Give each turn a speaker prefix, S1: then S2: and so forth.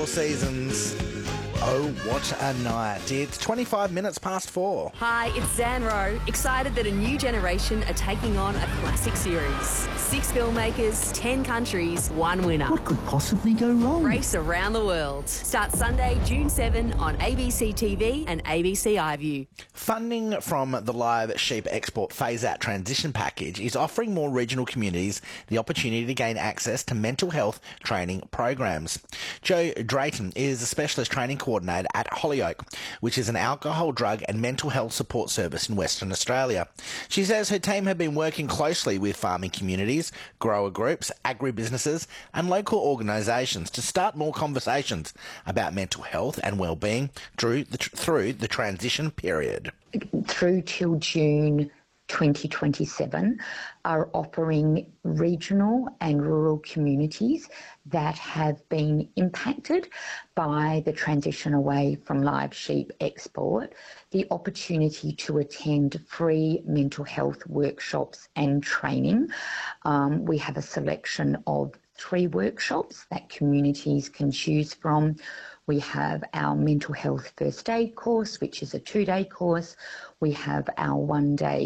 S1: Four Seasons. Oh, what a night. It's 25 minutes past 4.
S2: Hi, it's Zan Rowe, excited that a new generation are taking on a classic series. 6 filmmakers, 10 countries, 1 winner.
S3: What could possibly go wrong?
S2: Race around the world. Starts Sunday, June 7 on ABC TV and ABC iView.
S1: Funding from the Live Sheep Export Phase-Out Transition Package is offering more regional communities the opportunity to gain access to mental health training programs. Jo Drayton is a specialist training coordinator at Hollyoak, which is an alcohol, drug and mental health support service in Western Australia. She says her team have been working closely with farming communities, grower groups, agribusinesses and local organisations to start more conversations about mental health and wellbeing through the transition period.
S4: Through till June 2027 are offering regional and rural communities that have been impacted by the transition away from live sheep export the opportunity to attend free mental health workshops and training. We have a selection of 3 workshops that communities can choose from. We have our mental health first aid course, which is a 2-day course. We have our 1-day